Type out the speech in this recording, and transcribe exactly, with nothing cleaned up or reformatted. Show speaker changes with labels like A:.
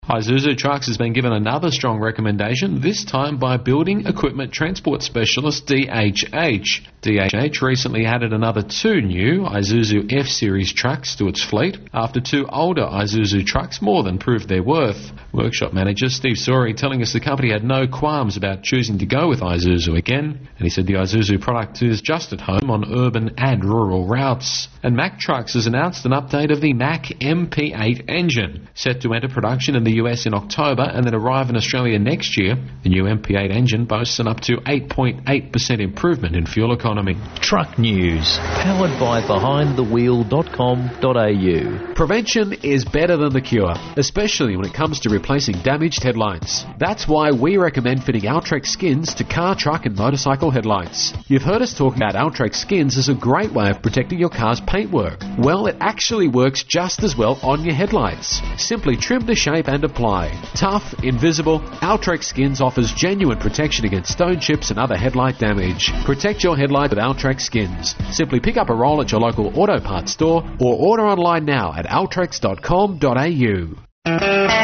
A: Isuzu Trucks has been given another strong recommendation, this time by Building Equipment Transport Specialist D H H. D H H recently added another two new Isuzu F-Series trucks to its fleet after two older Isuzu trucks more than proved their worth. Workshop manager Steve Sori telling us the company had no qualms about choosing to go with Isuzu again, and he said the Isuzu product is just at home on urban and rural routes. And Mack Trucks has announced an update of the Mack M P eight engine, set to enter production in the U S in October and then arrive in Australia next year. The new M P eight engine boasts an up to eight point eight percent improvement in fuel economy.
B: Truck News, powered by behind the wheel dot com dot a u.
A: Prevention is better than the cure, especially when it comes to replacing damaged headlights. That's why we recommend fitting Altrex skins to car, truck and motorcycle headlights. You've heard us talk about Altrex skins as a great way of protecting your car's paintwork. Well, it actually works just as well on your headlights. Simply trim the shape and apply. Tough, invisible, Altrex skins offers genuine protection against stone chips and other headlight damage. Protect your headlight with Altrex skins. Simply pick up a roll at your local auto parts store or order online now at altrex dot com dot a u.